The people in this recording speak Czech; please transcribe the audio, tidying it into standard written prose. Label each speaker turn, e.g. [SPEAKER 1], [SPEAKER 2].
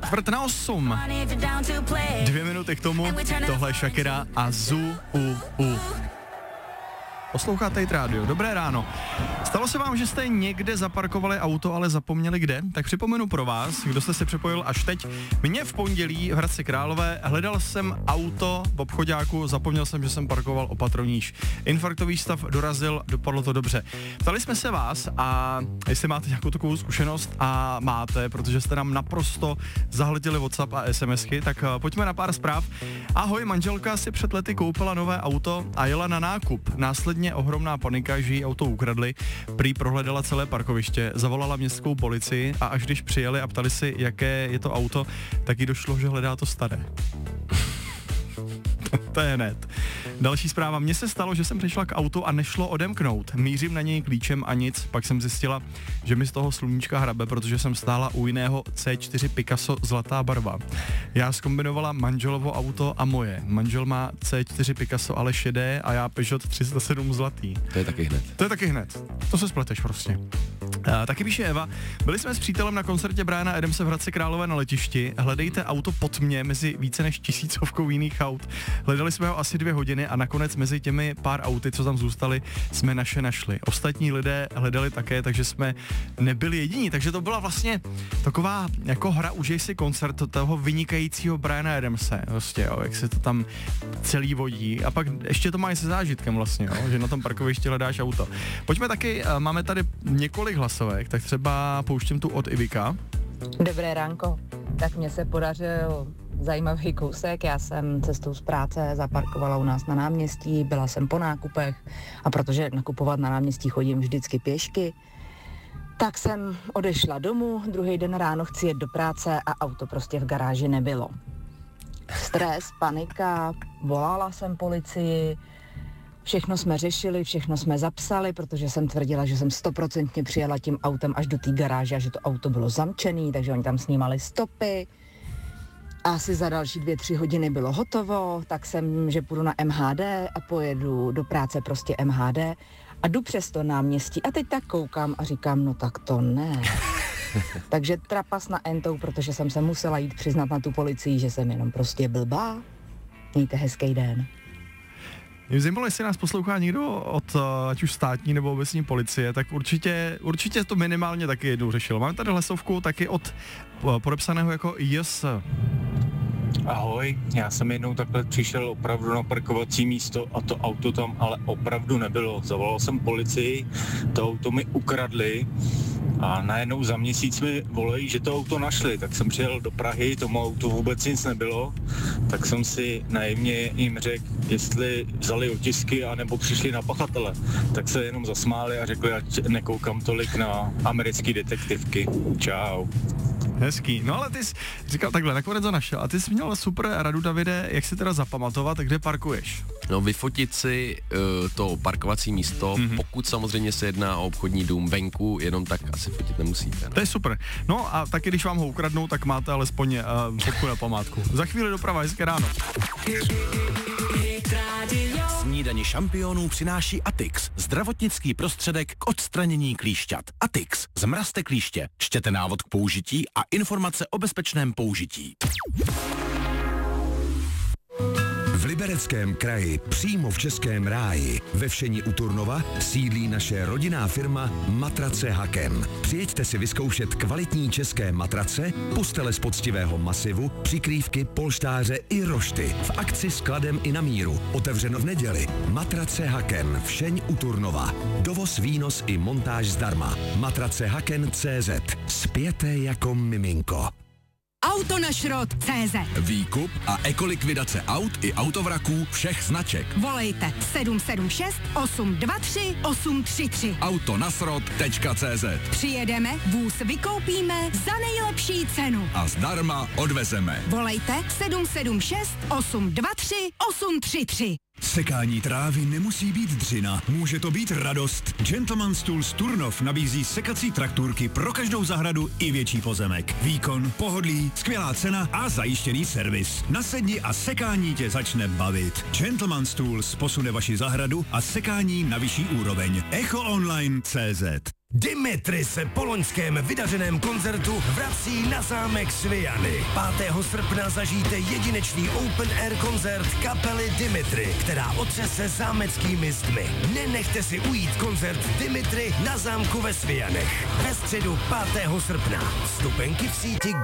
[SPEAKER 1] 7:45. 2 minuty k tomu, tohle je Shakira a Zu. Posloucháte Hit Radio, dobré ráno. Stalo se vám, že jste někde zaparkovali auto, ale zapomněli kde? Tak připomenu pro vás, kdo jste se připojil až teď. Mně v pondělí v Hradci Králové hledal jsem auto v obchoďáku, zapomněl jsem, že jsem parkoval opatrovníž. Infarktový stav dorazil, dopadlo to dobře. Ptali jsme se vás a jestli máte nějakou takovou zkušenost a máte, protože jste nám naprosto zahleděli WhatsApp a SMSky, tak pojďme na pár zpráv. Ahoj, manželka si před lety koupila nové auto a jela na nákup. Následně ohromná panika, že jí auto ukradli, prý prohledala celé parkoviště, zavolala městskou policii a až když přijeli a ptali si, jaké je to auto, tak jí došlo, že hledá to staré. To je hned. Další zpráva. Mně se stalo, že jsem přišla k autu a nešlo odemknout. Mířím na něj klíčem a nic, pak jsem zjistila, že mi z toho sluníčka hrabe, protože jsem stála u jiného C4 Picasso zlatá barva. Já zkombinovala manželovo auto a moje. Manžel má C4 Picasso, ale šedé a já Peugeot 307 zlatý.
[SPEAKER 2] To je taky hned. To se spleteš prostě. Taky píše Eva, byli jsme s přítelem na koncertě Briana Adamse v Hradci Králové na letišti, hledejte auto pod mě mezi více než 1000 jiných aut. Hledali jsme ho asi 2 hodiny a nakonec mezi těmi pár auty, co tam zůstaly, jsme naše našli. Ostatní lidé hledali také, takže jsme nebyli jediní, takže to byla vlastně taková jako hra, užij si koncert toho vynikajícího Briana Adamse, prostě, jo, jak se to tam celý vodí a pak ještě to má i se zážitkem vlastně, jo, že na tom parkovišti hledáš auto. Pojďme taky, máme tady několik hlasovek, tak třeba pouštím tu od Ivika.
[SPEAKER 3] Dobré ránko, tak mně se podařil zajímavý kousek, já jsem cestou z práce zaparkovala u nás na náměstí, byla jsem po nákupech a protože nakupovat na náměstí chodím vždycky pěšky, tak jsem odešla domů, druhý den ráno chci jet do práce a auto prostě v garáži nebylo. Stres, panika, volala jsem policii, všechno jsme řešili, všechno jsme zapsali, protože jsem tvrdila, že jsem 100% přijela tím autem až do té garáže a že to auto bylo zamčený, takže oni tam snímali stopy. Asi za další 2-3 hodiny bylo hotovo, tak jsem, že půjdu na MHD a pojedu do práce prostě MHD a jdu přes to náměstí a teď tak koukám a říkám, no tak to ne. Takže trapas na entou, protože jsem se musela jít přiznat na tu policii, že jsem jenom prostě blbá. Mějte hezký den.
[SPEAKER 1] Mě zajímalo, jestli nás poslouchá někdo od ať už státní nebo obecní policie, tak určitě to minimálně taky jednou řešil. Máme tady hlasovku taky od podepsaného jako JS.
[SPEAKER 4] Ahoj, já jsem jednou takhle přišel opravdu na parkovací místo a to auto tam ale opravdu nebylo. Zavolal jsem policii, to auto mi ukradli a najednou za měsíc mi volají, že to auto našli. Tak jsem přijel do Prahy, tomu autu vůbec nic nebylo, tak jsem si naivně jim řekl, jestli vzali otisky anebo přišli na pachatele. Tak se jenom zasmáli a řekli, ať nekoukám tolik na americké detektivky. Čau.
[SPEAKER 1] Hezký. No ale ty jsi říkal takhle, nakonec to našel. A ty jsi měl super radu, Davide, jak si teda zapamatovat, kde parkuješ?
[SPEAKER 2] No, vyfotit si to parkovací místo, pokud samozřejmě se jedná o obchodní dům venku, jenom tak asi fotit nemusíte. Ne?
[SPEAKER 1] To je super. No a taky, když vám ho ukradnou, tak máte alespoň fotku na památku. Za chvíli doprava, hezké ráno.
[SPEAKER 5] Snídani šampionů přináší Atix, zdravotnický prostředek k odstranění klíšťat. Atix, zmrazte klíště, čtěte návod k použití a informace o bezpečném použití.
[SPEAKER 6] V Libereckém kraji, přímo v Českém ráji, ve Všeni u Turnova, sídlí naše rodinná firma Matrace Haken. Přijeďte si vyzkoušet kvalitní české matrace, postele z poctivého masivu, přikrývky, polštáře i rošty. V akci s kladem i na míru. Otevřeno v neděli. Matrace Haken, Všeň u Turnova. Dovoz, výnos i montáž zdarma. Matrace Haken.cz. Spěte jako miminko.
[SPEAKER 7] Auto na šrot.cz.
[SPEAKER 5] Výkup a ekolikvidace aut i autovraků všech značek.
[SPEAKER 7] Volejte 776 823 833.
[SPEAKER 5] Autonasrot.cz.
[SPEAKER 7] Přijedeme, vůz vykoupíme za nejlepší cenu.
[SPEAKER 5] A zdarma odvezeme.
[SPEAKER 7] Volejte 776 823 833.
[SPEAKER 8] Sekání trávy nemusí být dřina, může to být radost. Gentleman's Tools Turnov nabízí sekací traktůrky pro každou zahradu i větší pozemek. Výkon, pohodlí, skvělá cena a zajištěný servis. Nasedni a sekání tě začne bavit. Gentleman's Tools posune vaši zahradu a sekání na vyšší úroveň. EchoOnline.cz.
[SPEAKER 9] Dimitri se po loňském vydařeném koncertu vrací na zámek Svijany. 5. srpna zažijte jedinečný open air koncert kapely Dimitri, která otřese zámeckými zdmi. Nenechte si ujít koncert Dimitri na zámku ve Svijanech. Ve středu 5. srpna. Vstupenky v síti